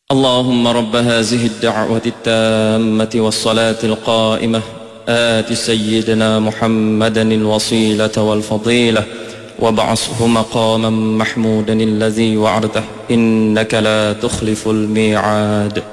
اللهم رب هذه الدعوة التامة والصلاة القائمة آت سيدنا محمدا الوسيلة والفضيلة وابعثه مقاما محمودا الذي وعدته إنك لا تخلف الميعاد.